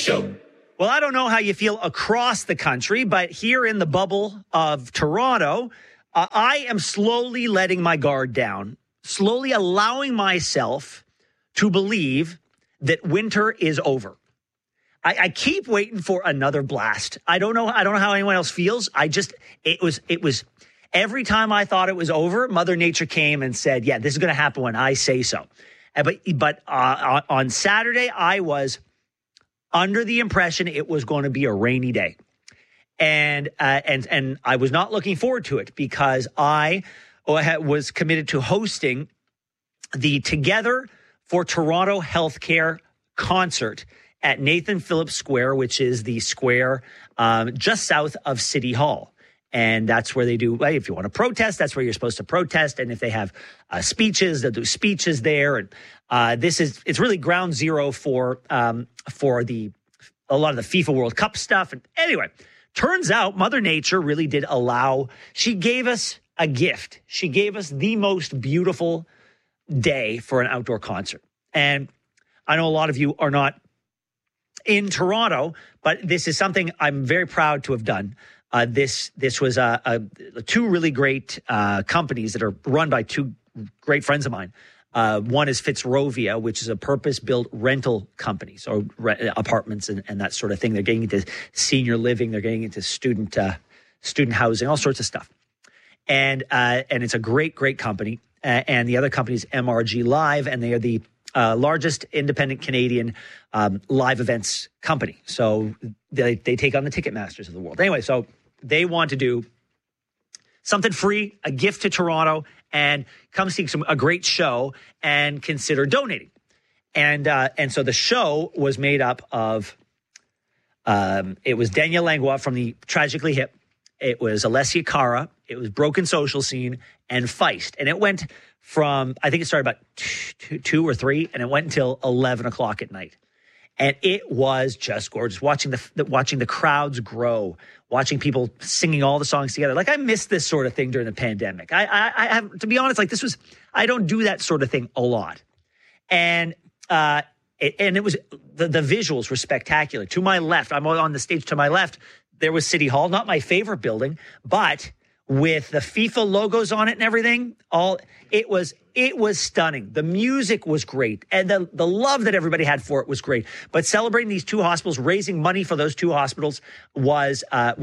Show. Well, I don't know how you feel across the country, but here in the bubble of Toronto, I am slowly letting my guard down, slowly allowing myself to believe that winter is over. I keep waiting for another blast. I don't know how anyone else feels. It was every time I thought it was over, Mother Nature came and said, yeah, this is going to happen when I say so. But on Saturday, I was under the impression it was going to be a rainy day. And I was not looking forward to it because I was committed to hosting the Together for Toronto Healthcare concert at Nathan Phillips Square, which is the square just south of City Hall. And that's where they do, if you want to protest, that's where you're supposed to protest. And if they have speeches, they'll do speeches there. And it's really ground zero for a lot of the FIFA World Cup stuff. And anyway, turns out Mother Nature really did she gave us a gift. She gave us the most beautiful day for an outdoor concert. And I know a lot of you are not in Toronto, but this is something I'm very proud to have done. This was two really great companies that are run by two great friends of mine. One is Fitzrovia, which is a purpose-built rental company, so apartments and that sort of thing. They're getting into senior living, they're getting into student housing, all sorts of stuff. And it's a great company. And the other company is MRG Live, and they are the largest independent Canadian live events company. So they take on the Ticketmasters of the world. Anyway, so they want to do something free, a gift to Toronto, and come see a great show and consider donating. And so the show was made up of, it was Danielle Langlois from the Tragically Hip. It was Alessia Cara. It was Broken Social Scene and Feist. And it went from, I think it started about 2 or 3, and it went until 11 o'clock at night. And it was just gorgeous, watching the crowds grow, watching people singing all the songs together. Like, I missed this sort of thing during the pandemic. I have, to be honest, I don't do that sort of thing a lot. And it was, the visuals were spectacular. To my left, I'm on the stage to my left, there was City Hall, not my favorite building, but with the FIFA logos on it and everything, it was stunning. The music was great, and the love that everybody had for it was great. But celebrating these two hospitals, raising money for those two hospitals was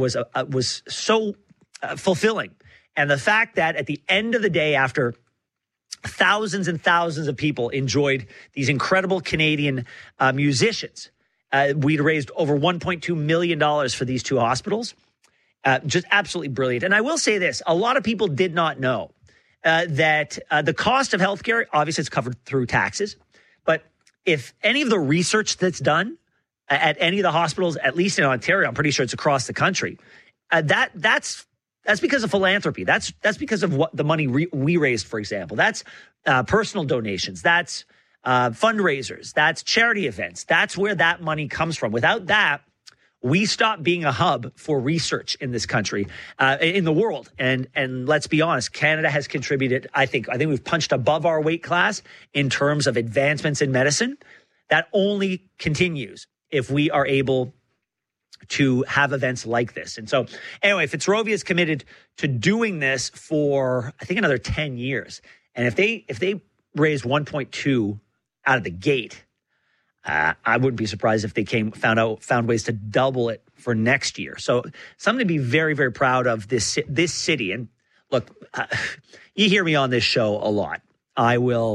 so fulfilling. And the fact that at the end of the day, after thousands and thousands of people enjoyed these incredible Canadian musicians, we'd raised over $1.2 million for these two hospitals. Just absolutely brilliant. And I will say this, a lot of people did not know that the cost of healthcare, obviously it's covered through taxes, but if any of the research that's done at any of the hospitals, at least in Ontario, I'm pretty sure it's across the country, that's because of philanthropy. That's because of what the money we raised, for example. That's personal donations. That's fundraisers. That's charity events. That's where that money comes from. Without that, we stopped being a hub for research in this country, in the world. And let's be honest, Canada has contributed, I think we've punched above our weight class in terms of advancements in medicine. That only continues if we are able to have events like this. And so anyway, Fitzrovia is committed to doing this for, I think, another 10 years. And if they raise 1.2 out of the gate, I wouldn't be surprised if they found ways to double it for next year. So something to be very, very proud of this city. And look, you hear me on this show a lot. I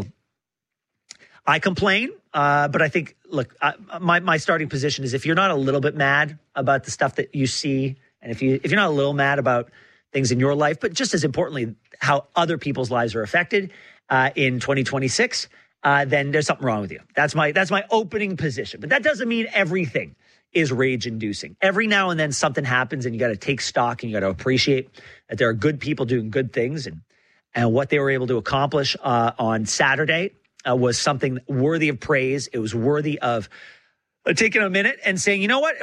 complain, but I think, look, my starting position is if you're not a little bit mad about the stuff that you see, and if you're not a little mad about things in your life, but just as importantly, how other people's lives are affected in 2026, then there's something wrong with you. That's my opening position. But that doesn't mean everything is rage-inducing. Every now and then something happens, and you got to take stock, and you got to appreciate that there are good people doing good things, and what they were able to accomplish on Saturday was something worthy of praise. It was worthy of taking a minute and saying, you know what,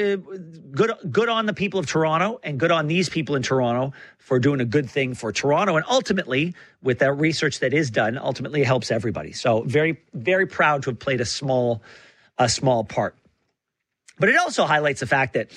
good on the people of Toronto, and good on these people in Toronto for doing a good thing for Toronto. And ultimately, with that research that is done, ultimately it helps everybody. So very, very proud to have played a small part. But it also highlights the fact that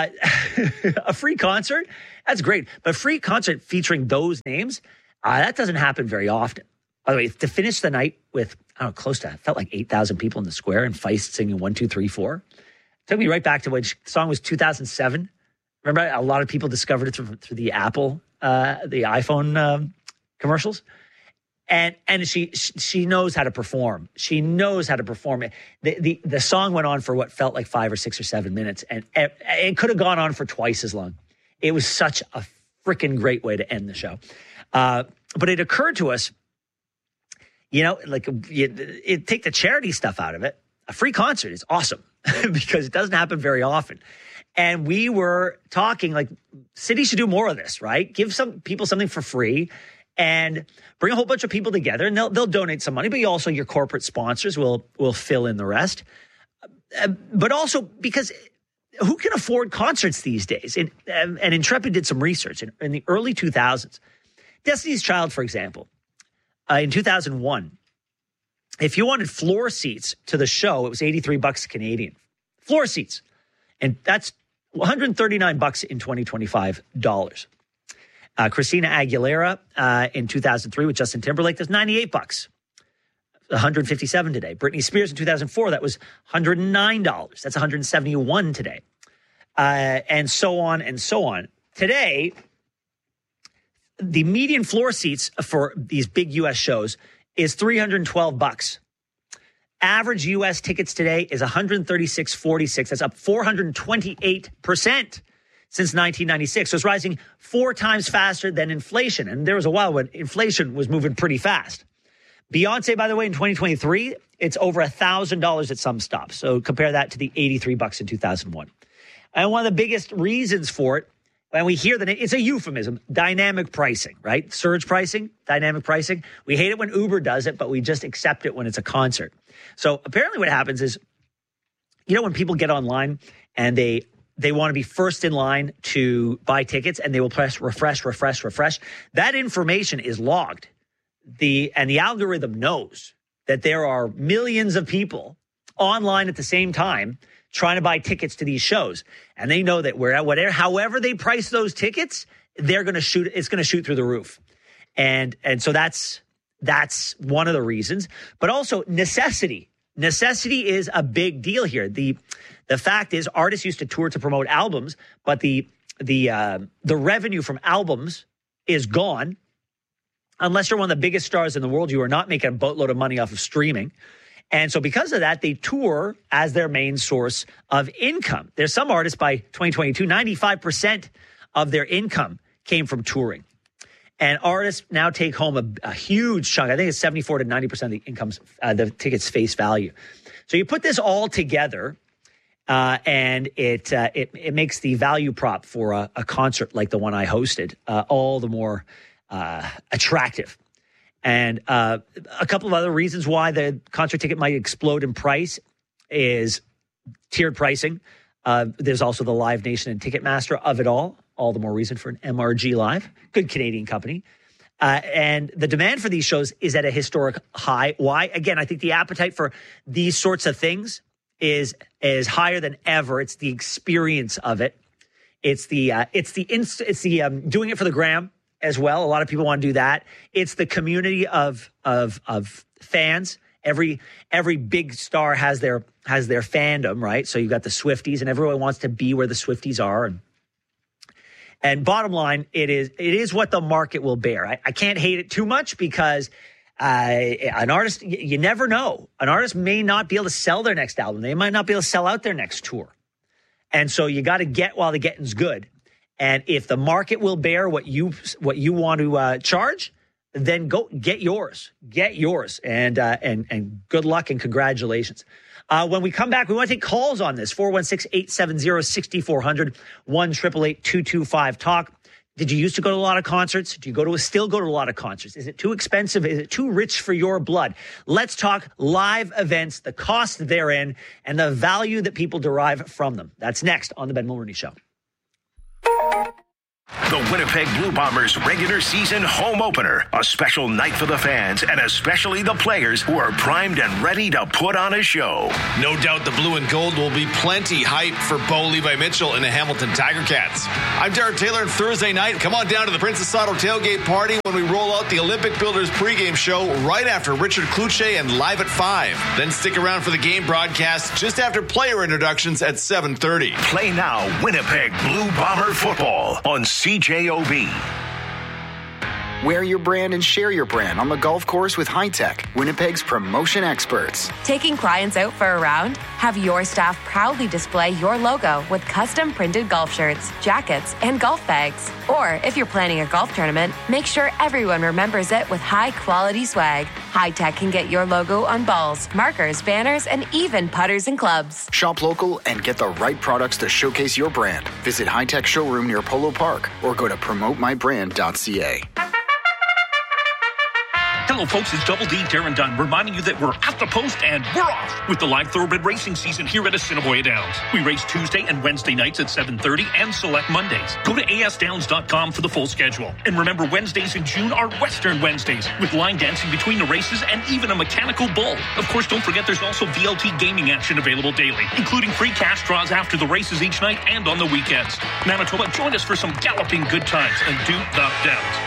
a free concert, that's great. But a free concert featuring those names, that doesn't happen very often. By the way, to finish the night with, I don't know, close to, felt like 8,000 people in the square and Feist singing 1, 2, 3, 4. Took me right back to when the song was 2007. Remember, a lot of people discovered it through the Apple, the iPhone commercials. And she knows how to perform. She knows how to perform. The song went on for what felt like 5 or 6 or 7 minutes, and it could have gone on for twice as long. It was such a freaking great way to end the show. But it occurred to us, like take the charity stuff out of it. A free concert is awesome because it doesn't happen very often. And we were talking like cities should do more of this, right? Give some people something for free. And bring a whole bunch of people together, and they'll donate some money, but also your corporate sponsors will fill in the rest. But also because who can afford concerts these days? And Intrepid did some research in the early 2000s. Destiny's Child, for example, in 2001, if you wanted floor seats to the show, it was $83 Canadian. Floor seats. And that's $139 in 2025 dollars. Christina Aguilera in 2003 with Justin Timberlake, that's $98. $157 today. Britney Spears in 2004, that was $109. That's $171 today. And so on and so on. Today, the median floor seats for these big U.S. shows is $312. Average U.S. tickets today is $136.46. That's up 428%. Since 1996. So it's rising 4 times faster than inflation. And there was a while when inflation was moving pretty fast. Beyonce, by the way, in 2023, it's over $1,000 at some stops. So compare that to the $83 in 2001. And one of the biggest reasons for it, when we hear that it's a euphemism, dynamic pricing, right? Surge pricing, dynamic pricing. We hate it when Uber does it, but we just accept it when it's a concert. So apparently what happens is, when people get online and they want to be first in line to buy tickets, and they will press refresh. That information is logged. And the algorithm knows that there are millions of people online at the same time trying to buy tickets to these shows. And they know that however they price those tickets, it's going to shoot through the roof. And so that's one of the reasons. But also necessity. Necessity is a big deal here. The fact is, artists used to tour to promote albums, but the revenue from albums is gone. Unless you're one of the biggest stars in the world, you are not making a boatload of money off of streaming. And so because of that, they tour as their main source of income. There's some artists by 2022, 95% of their income came from touring. And artists now take home a huge chunk. I think it's 74 to 90% of the income's the ticket's face value. So you put this all together, and it makes the value prop for a concert like the one I hosted all the more attractive. And a couple of other reasons why the concert ticket might explode in price is tiered pricing. There's also the Live Nation and Ticketmaster of it all the more reason for an MRG Live, good Canadian company. And the demand for these shows is at a historic high. Why? Again, I think the appetite for these sorts of things is higher than ever. It's the experience of it. It's the doing it for the gram as well. A lot of people want to do that. It's the community of fans. Every big star has their fandom, right? So you've got the Swifties, and everyone wants to be where the Swifties are. And bottom line, it is what the market will bear. I can't hate it too much because an artist, you never know. An artist may not be able to sell their next album. They might not be able to sell out their next tour. And so you got to get while the getting's good. And if the market will bear what you want to charge, then go get yours. Get yours. And good luck and congratulations. When we come back, we want to take calls on this. 416-870-6400, 1-888-225-TALK. Did you used to go to a lot of concerts? Do you still go to a lot of concerts? Is it too expensive? Is it too rich for your blood? Let's talk live events, the cost therein, and the value that people derive from them. That's next on The Ben Mulroney Show. the Winnipeg Blue Bombers regular season home opener. A special night for the fans and especially the players who are primed and ready to put on a show. No doubt the blue and gold will be plenty hype for Bo Levi Mitchell and the Hamilton Tiger Cats. I'm Derek Taylor, and Thursday night, come on down to the Princess Auto tailgate party when we roll out the Olympic Builders pregame show right after Richard Kluche and Live at 5. Then stick around for the game broadcast just after player introductions at 7:30. Play now Winnipeg Blue Bomber football on CJOB. Wear your brand and share your brand on the golf course with High-Tech, Winnipeg's promotion experts. Taking clients out for a round? Have your staff proudly display your logo with custom printed golf shirts, jackets, and golf bags. Or if you're planning a golf tournament, make sure everyone remembers it with high-quality swag. High-Tech can get your logo on balls, markers, banners, and even putters and clubs. Shop local and get the right products to showcase your brand. Visit High-Tech showroom near Polo Park or go to promotemybrand.ca. Hello, folks. It's Double D, Darren Dunn, reminding you that we're at the post and we're off with the live thoroughbred racing season here at Assiniboia Downs. We race Tuesday and Wednesday nights at 7:30 and select Mondays. Go to asdowns.com for the full schedule. And remember, Wednesdays in June are Western Wednesdays with line dancing between the races and even a mechanical bull. Of course, don't forget there's also VLT gaming action available daily, including free cash draws after the races each night and on the weekends. Manitoba, join us for some galloping good times and do the Downs.